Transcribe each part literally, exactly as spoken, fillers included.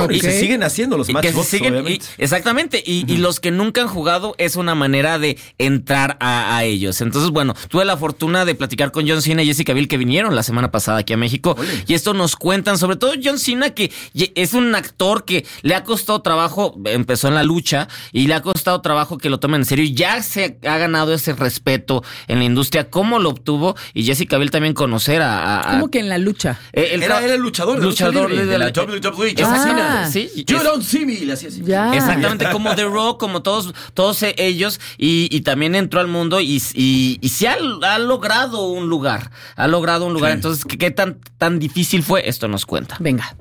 Okay. Y se siguen haciendo los Matchbox, siguen, obviamente. Y, exactamente. Y, uh-huh. y los que nunca han jugado es una manera de entrar a, a ellos. Entonces, bueno, tuve la fortuna de platicar con John Cena y Jessica Biel, que vinieron la semana pasada aquí a México. Ole. Y esto nos cuentan, sobre todo John Cena, que es un actor que le ha costado trabajo, empezó en la lucha, y le ha costado trabajo que lo tomen en serio. Y ya se ha ganado ese respeto en la industria. ¿Cómo lo obtuvo? Y Jessica Biel también conocer a... a ¿Cómo que en la lucha? Eh, el era, era el luchador. De luchador de, de la doble u doble e. Ah, sí. You es, don't see me. Le hacía así. Ya. Exactamente, como The Rock, como todos, todos ellos. Y, y también entró al mundo y, y, y se ha, ha logrado un lugar. Ha logrado un lugar. Sí. Entonces, ¿qué, qué tan, tan difícil fue? Esto nos cuenta. Venga.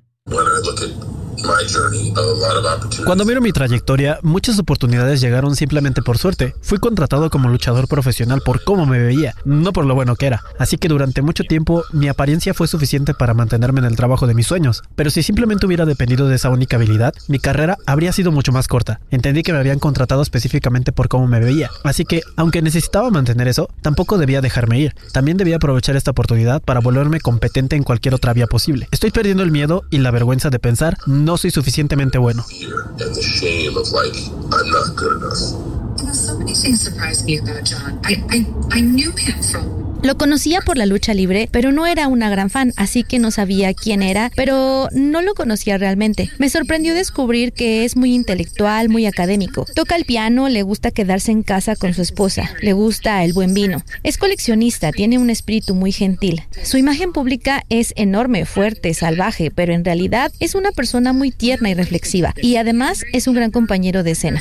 Cuando miro mi trayectoria, muchas oportunidades llegaron simplemente por suerte. Fui contratado como luchador profesional por cómo me veía, no por lo bueno que era. Así que durante mucho tiempo, mi apariencia fue suficiente para mantenerme en el trabajo de mis sueños. Pero si simplemente hubiera dependido de esa única habilidad, mi carrera habría sido mucho más corta. Entendí que me habían contratado específicamente por cómo me veía. Así que, aunque necesitaba mantener eso, tampoco debía dejarme ir. También debía aprovechar esta oportunidad para volverme competente en cualquier otra vía posible. Estoy perdiendo el miedo y la vergüenza de pensar, no soy suficientemente bueno. Lo conocía por la lucha libre, pero no era una gran fan, así que no sabía quién era, pero no lo conocía realmente. Me sorprendió descubrir que es muy intelectual, muy académico. Toca el piano, le gusta quedarse en casa con su esposa, le gusta el buen vino. Es coleccionista, tiene un espíritu muy gentil. Su imagen pública es enorme, fuerte, salvaje, pero en realidad es una persona muy tierna y reflexiva. Y además es un gran compañero de escena.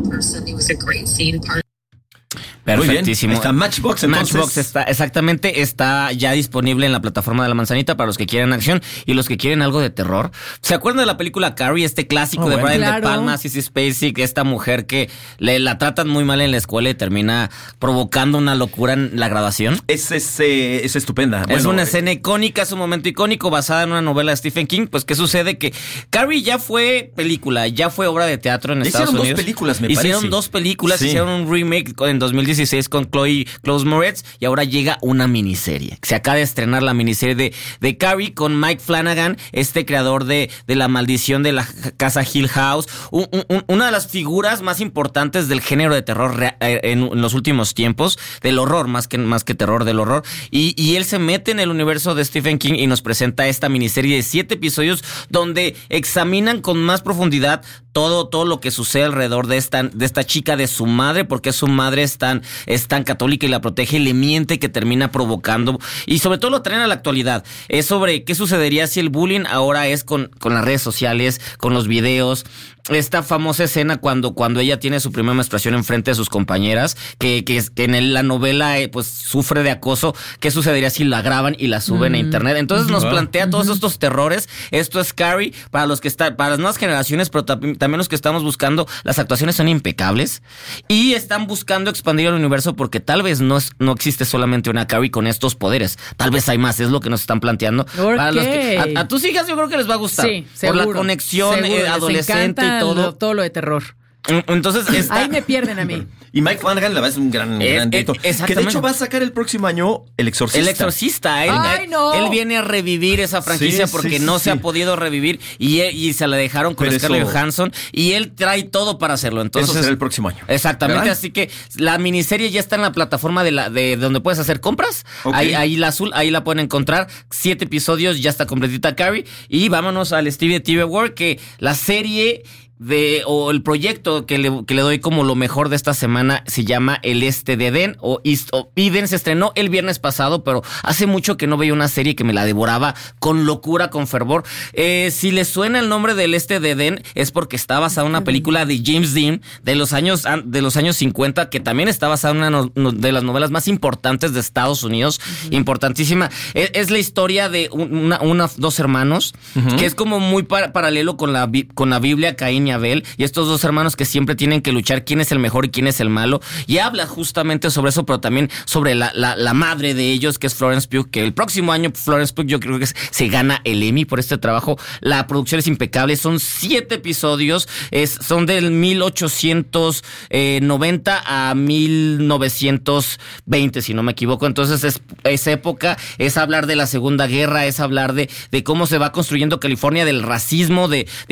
Perfectísimo. Está Matchbox, entonces. Matchbox está, exactamente, está ya disponible en la plataforma de La Manzanita para los que quieren acción y los que quieren algo de terror. ¿Se acuerdan de la película Carrie, este clásico oh, de bueno. Brian claro. De Palma, Sissy Spacek, esta mujer que le la tratan muy mal en la escuela y termina provocando una locura en la graduación? Es, es, eh, es estupenda. Es bueno, una escena icónica, es un momento icónico basada en una novela de Stephen King. Pues, ¿qué sucede? Que Carrie ya fue película, ya fue obra de teatro en Estados hicieron Unidos. Hicieron dos películas, me hicieron parece. Hicieron dos películas, sí. hicieron un remake en dos mil dieciséis con Chloe, Chloe Moretz y ahora llega una miniserie. Se acaba de estrenar la miniserie de, de Carrie con Mike Flanagan, este creador de, de La Maldición de la Casa Hill House, un, un, una de las figuras más importantes del género de terror re, en, en los últimos tiempos, del horror, más que, más que terror, del horror. Y, y él se mete en el universo de Stephen King y nos presenta esta miniserie de siete episodios donde examinan con más profundidad todo, todo lo que sucede alrededor de esta, de esta chica, de su madre, porque su madre es tan, es tan católica y la protege y le miente, que termina provocando, y sobre todo lo traen a la actualidad. Es sobre qué sucedería si el bullying ahora es con, con las redes sociales, con los videos. Esta famosa escena cuando, cuando ella tiene su primera menstruación enfrente de sus compañeras, que, que, que en el, la novela eh, pues sufre de acoso. ¿Qué sucedería si la graban y la suben mm. a internet? Entonces nos plantea todos estos terrores. Esto es Carrie para los que están, para las nuevas generaciones, pero también los que estamos buscando. Las actuaciones son impecables y están buscando expandir el universo porque tal vez no, es, no existe solamente una Carrie con estos poderes. Tal vez hay más, es lo que nos están planteando. Para los que, a, a tus hijas yo creo que les va a gustar. Sí, seguro, por la conexión eh, adolescente y todo. Lo, todo lo de terror. Entonces está... Ahí me pierden a mí. Y Mike Flanagan, la verdad, es un gran, eh, gran director. Eh, que de hecho va a sacar el próximo año El Exorcista. El Exorcista. Él, Ay, no. él viene a revivir esa franquicia sí, porque sí, no sí. se ha podido revivir y, y se la dejaron con Pero Scarlett eso... Johansson y él trae todo para hacerlo. Entonces, eso será el próximo año. Exactamente. ¿Verdad? Así que la miniserie ya está en la plataforma de, la, de donde puedes hacer compras. Okay. Ahí, ahí la azul, ahí la pueden encontrar. Siete episodios, ya está completita Carrie. Y vámonos al Stevie T V Award, que la serie... De, o el proyecto que le, que le doy como lo mejor de esta semana se llama El Este de Eden o East of Eden. Se estrenó el viernes pasado, pero hace mucho que no veía una serie que me la devoraba con locura, con fervor. Eh, si le suena el nombre del Este de Eden es porque está basada en una película de James Dean de los años, de los años cincuenta, que también está basada en una no, no, de las novelas más importantes de Estados Unidos, uh-huh. importantísima. Es, es la historia de una, una, dos hermanos, uh-huh. que es como muy par- paralelo con la, con la Biblia, Caín y Abel, y estos dos hermanos que siempre tienen que luchar quién es el mejor y quién es el malo, y habla justamente sobre eso, pero también sobre la, la, la madre de ellos, que es Florence Pugh, que el próximo año Florence Pugh yo creo que se gana el Emmy por este trabajo. La producción es impecable, son siete episodios, es, son del mil ochocientos noventa a mil novecientos veinte, si no me equivoco. Entonces es, es época, es hablar de la Segunda Guerra, es hablar de, de cómo se va construyendo California, del racismo, de